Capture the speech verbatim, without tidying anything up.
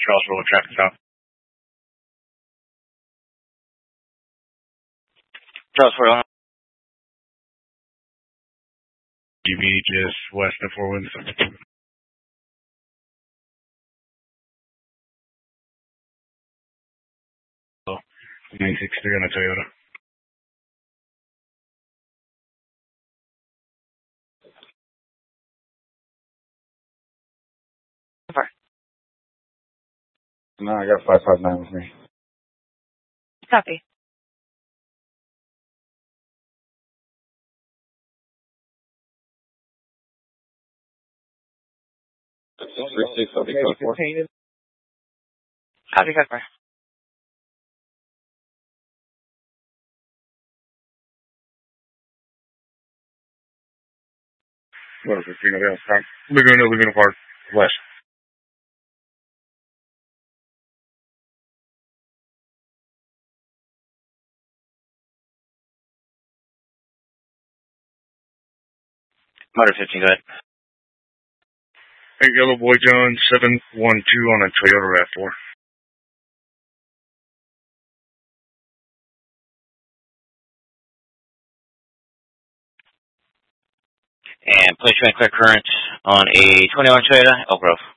Charles Road, traffic stop. Charles Road. G B just west of Four Winds. nine six three on a Toyota. No, I got five five nine with me. Copy. Three six, I'll be code four. Copy, code four. What is it? Fino Vale, stop. Laguna, Laguna Park, west. Motor fifteen, go ahead. Hey, Yellow Boy John, seven one two on a Toyota RAV four. And place you in clear current on a twenty-one Toyota Elk Grove.